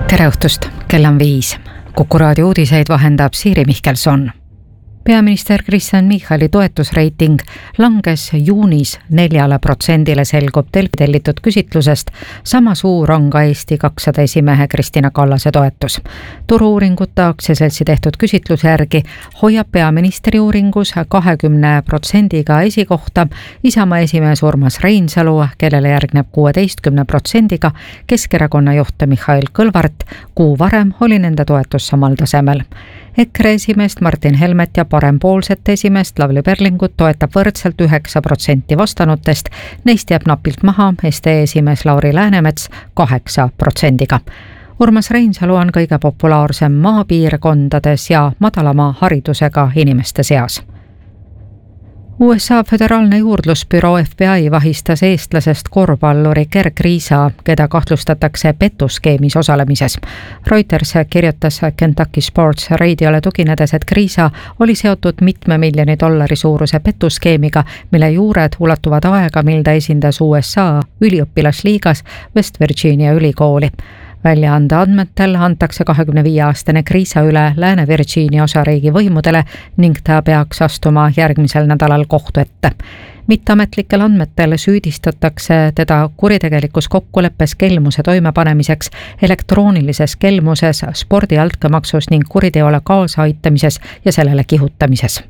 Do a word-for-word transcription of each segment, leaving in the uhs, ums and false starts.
tere õhtust, kell on viis. Kuku raadio uudiseid vahendab Siiri Mihkelson. Peaminister Kristen Michali toetusreiting langes juunis neljale protsendile, selgub tellitud küsitlusest. Sama suur on ka Eesti kakssada esimehe Kristina Kallase toetus. Turu-uuringute aktsiaseltsi tehtud küsitluse järgi hoiab peaministri uuringus kahekümne protsendiga esikohta Isamaa esimees Urmas Reinsalu, kellele järgneb kuueteistkümne protsendiga Keskerakonna juht Mihhail Kõlvart. Kuu varem oli nende toetus samal tasemel. EKRE esimeest Martin Helmet ja parempoolsete esimeest Lavly Perlingut toetab võrdselt üheksa protsenti vastanutest, neist jääb napilt maha S D esimees Lauri Läänemets kaheksa protsendiga. Urmas Reinsalu on kõige populaarsem maapiirkondades ja madalama haridusega inimeste seas. U S A föderaalne juurdlusbüroo F B I vahistas eestlasest korvpalluri Gerg Riisa, keda kahtlustatakse petuskeemis osalemises. Reuters kirjutas Kentucky Sports Radiole tuginedes, et Riisa oli seotud mitme miljoni dollari suuruse petuskeemiga, mille juured ulatuvad aega, mil ta esindas U S A üliõpilasliigas West Virginia ülikooli. Väljaande andmetel antakse kahekümne viie aastane Riisa üle Lääne-Virginia osariigi võimudele ning ta peaks astuma järgmisel nädalal kohtu ette. Mitteametlikel andmetel süüdistatakse teda kuritegelikus kokkuleppes kelmuse toimepanemiseks, elektroonilises kelmuses, spordi altkäemaksus ning kuriteole kaasaaitamises ja sellele kihutamises.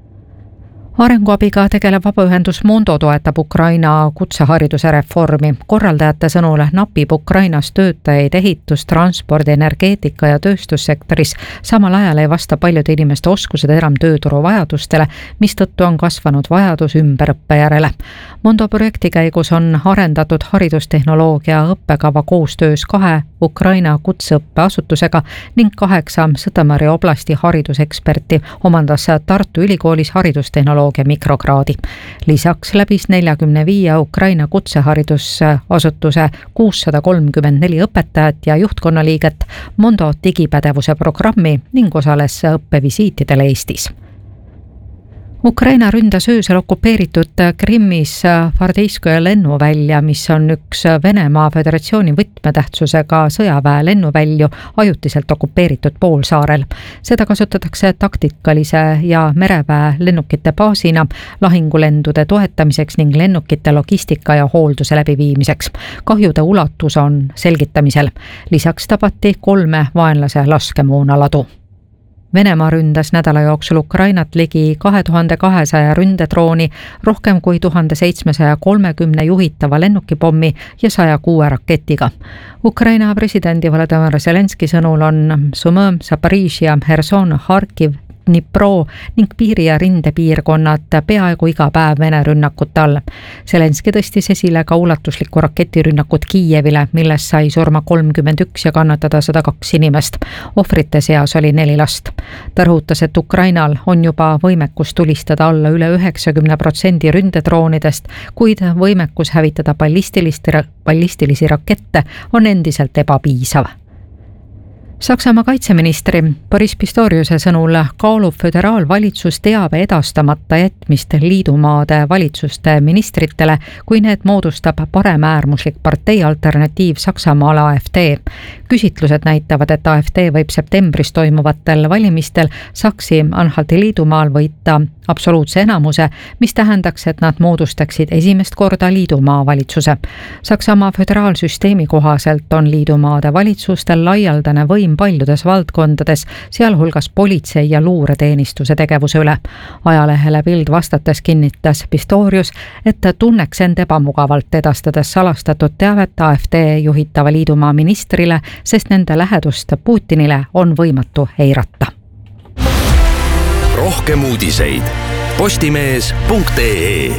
Arenguabiga tegelev vabaühendus Mondo toetab Ukraina kutsehariduse reformi. Korraldajate sõnul napib Ukrainas töötajaid ehitus, transpordi, energeetika ja tööstussektoris. Samal ajal ei vasta paljude inimeste oskused enam tööturu vajadustele, mistõttu on kasvanud vajadus ümberõppe järele. Mondo projekti käigus on arendatud haridustehnoloogia õppekava koostöös kahe Ukraina kutseõppeasutusega ning kaheksa Sõtomõri oblasti hariduseksperti omandas Tartu Ülikoolis haridustehnoloogia mikrokraadi. Lisaks läbis neljakümne viie Ukraina kutseharidusasutuse kuussada kolmkümmend neli õpetajat ja juhtkonnaliiget Mondo digipädevuse programmi ning osales õppevisiitidel Eestis. Ukraina ründas öösel okupeeritud Krimmis Vardeiskoja lennuvälja, mis on üks Venemaa Föderatsiooni võtmetähtsusega sõjaväe lennuvälju ajutiselt okupeeritud poolsaarel. Seda kasutatakse taktikalise ja mereväe lennukite baasina lahingulendude toetamiseks ning lennukite logistika ja hoolduse läbiviimiseks. Kahjude ulatus on selgitamisel. Lisaks tabati kolme vaenlase laskemoonaladu. Venemaa ründas nädala jooksul Ukrainat ligi kahe tuhande kahesaja ründedrooni, rohkem kui tuhande seitsmesaja kolmekümne juhitava lennukipommi ja saja kuue raketiga. Ukraina presidendi Volodõmõr Zelenski sõnul on Sumõ, Zaporižžja, Herson, Harkiv, Dnipro ning piiri- ja rindepiirkonnad peaaegu iga päev Vene rünnakute all. Zelenski tõstis esile ka ulatuslikku raketirünnakut Kiievile, milles sai surma kolmkümmend üks ja kannatada sada kaks inimest. Ohvrite seas oli neli last. Ta rõhutas, et Ukrainal on juba võimekus tulistada alla üle üheksakümne protsendi ründedroonidest, kuid võimekus hävitada ballistilisi rakette on endiselt ebapiisav. Saksamaa kaitseministri Boris Pistoriuse sõnul kaalub föderaalvalitsus teabe edastamata jätmist liidumaade valitsuste ministritele, kui need moodustab paremäärmuslik partei alternatiiv Saksamaal A F D. Küsitlused näitavad, et A F D võib septembris toimuvatel valimistel Saksi-Anhalti liidumaal võita absoluutse enamuse, mis tähendaks, et nad moodustaksid esimest korda liidumaa valitsuse. Saksamaa föderaalsüsteemi kohaselt on liidumaade valitsustel laialdane võim paljudes valdkondades, sealhulgas politsei ja luureteenistuse tegevuse üle. Ajalehele Bild vastates kinnitas Pistorius, et tunneks end ebamugavalt edastades salastatud teavet A F D juhitava liidumaa ministrile, sest nende lähedust Putinile on võimatu eirata. Rohkem uudiseid postimees punkt ee.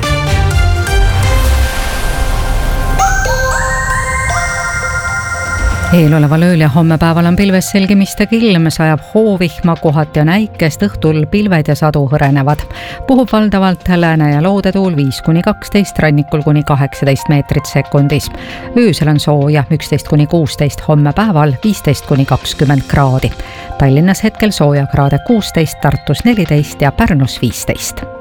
Eeloleval ööl ja homme päeval on pilves selgimistega ilm, sajab hoovihma, kohati on äikest, õhtul pilved ja sadu hõrenevad. Puhub valdavalt lääne- ja loodetuul viis kuni kaksteist, rannikul kuni kaheksateist meetrit sekundis. Öösel on sooja üksteist kuni kuusteist, homme päeval viisteist kuni kakskümmend kraadi. Tallinnas hetkel sooja kraade kuusteist, Tartus neliteist ja Pärnus viisteist.